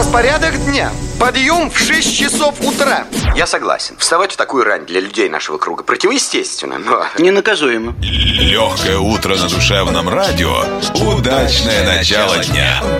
Распорядок дня. Подъем в 6 часов утра. Я согласен. Вставать в такую рань для людей нашего круга противоестественно, но... ненаказуемо. Легкое утро на душевном радио. Удачное начало дня.